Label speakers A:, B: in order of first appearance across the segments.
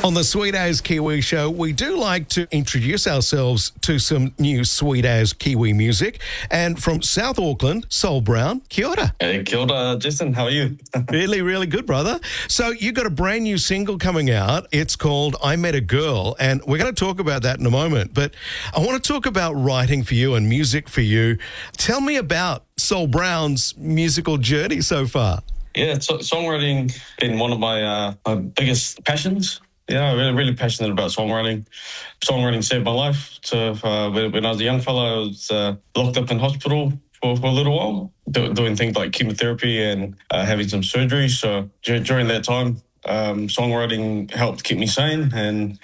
A: On the Sweet As Kiwi Show, we do like to introduce ourselves to some new Sweet As Kiwi music. And from South Auckland, Sol Brown, kia ora.
B: Hey, kia ora, Jason. How are you?
A: Really, really good, brother. So you got a brand new single coming out. It's called I Met a Girl, and we're going to talk about that in a moment. But I want to talk about writing for you and music for you. Tell me about Sol Brown's musical journey so far.
B: Yeah, songwriting been one of my biggest passions. Yeah, really passionate about songwriting. Songwriting saved my life. So when I was a young fella, I was locked up in hospital for a little while, doing things like chemotherapy and having some surgery. So during that time, songwriting helped keep me sane. And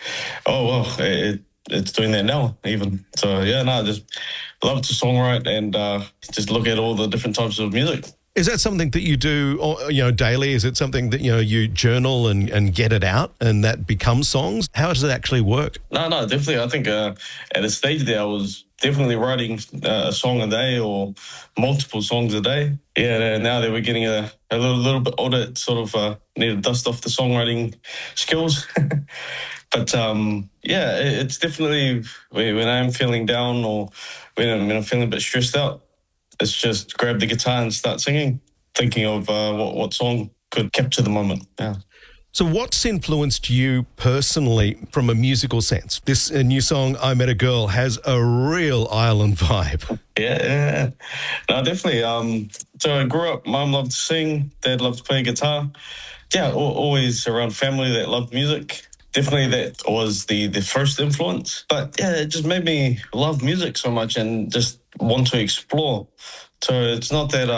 B: it's doing that now even. So yeah, I just love to songwrite and just look at all the different types of music.
A: Is that something that you do, daily? Is it something that, you journal and get it out and that becomes songs? How does it actually work?
B: No, definitely. I think at a stage there, I was definitely writing a song a day or multiple songs a day. Yeah, now that we're getting a little bit older, it sort of need to dust off the songwriting skills. But it's definitely when I'm feeling down or when I'm feeling a bit stressed out, it's just grab the guitar and start singing, thinking of what song could capture the moment. Yeah.
A: So what's influenced you personally from a musical sense? This new song, I Met a Girl, has a real island vibe.
B: Yeah. No, definitely. So I grew up, mum loved to sing, dad loved to play guitar. Yeah, always around family that loved music. Definitely that was the first influence. But yeah, it just made me love music so much and just want to explore. So it's not that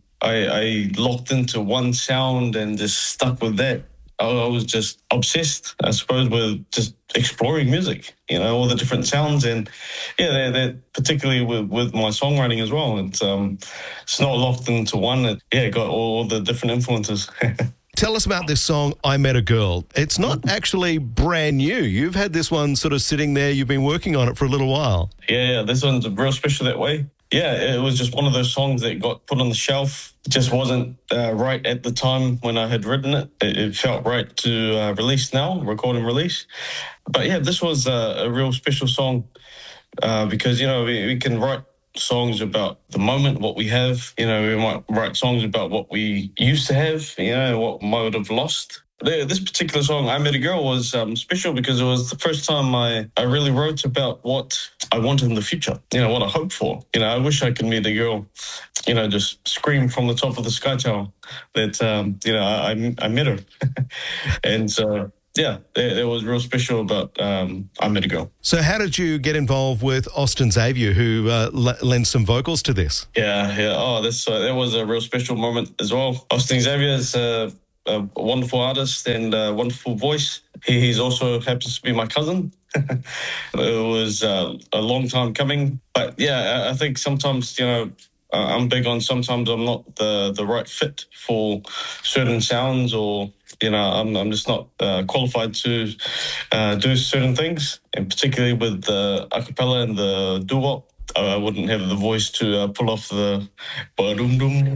B: I locked into one sound and just stuck with that. I was just obsessed, I suppose, with just exploring music, all the different sounds. And yeah, that particularly with my songwriting as well. It's not locked into one. It got all the different influences.
A: Tell us about this song, I Met a Girl. It's not actually brand new. You've had this one sort of sitting there. You've been working on it for a little while.
B: Yeah, this one's real special that way. Yeah, it was just one of those songs that got put on the shelf. It just wasn't right at the time when I had written it. It felt right to release now, record and release. But yeah, this was a real special song because, we can write songs about the moment, what we have. We might write songs about what we used to have, what might have lost. This particular song, I Met a Girl, was special because it was the first time I really wrote about what I wanted in the future, what I hope for. I wish I could meet a girl, just scream from the top of the Sky Tower that, I met her. And so, yeah, it was real special about I Met a Girl.
A: So how did you get involved with Austin Xavier, who lends some vocals to this?
B: Yeah. Oh, that was a real special moment as well. Austin Xavier is a wonderful artist and a wonderful voice. He's also happens to be my cousin. It was a long time coming. But yeah, I think sometimes, I'm big on sometimes I'm not the right fit for certain sounds or, I'm just not qualified to do certain things. And particularly with the a cappella and the doo-wop, I wouldn't have the voice to pull off the ba-dum-dum.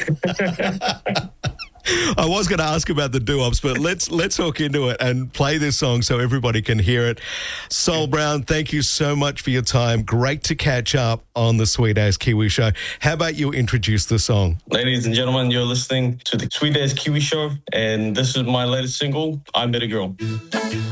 A: I was going to ask about the doo-wops, but let's hook into it and play this song so everybody can hear it. Sol Brown, thank you so much for your time. Great to catch up on the Sweet As Kiwi Show. How about you introduce the song?
B: Ladies and gentlemen, you're listening to the Sweet As Kiwi Show, and this is my latest single, I Met a Girl.